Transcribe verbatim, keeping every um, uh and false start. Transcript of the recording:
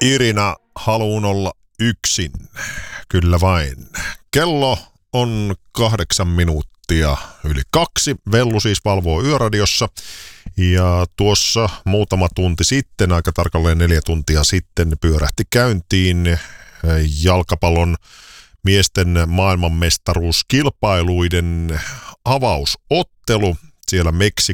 Irina, haluun olla yksin. Kyllä vain. Kello on kahdeksan minuuttia yli kaksi. Vellu siis valvoo Yöradiossa. Ja tuossa muutama tunti sitten, aika tarkalleen neljä tuntia sitten, pyörähti käyntiin jalkapallon miesten maailmanmestaruuskilpailuiden avausottelu siellä Meksikon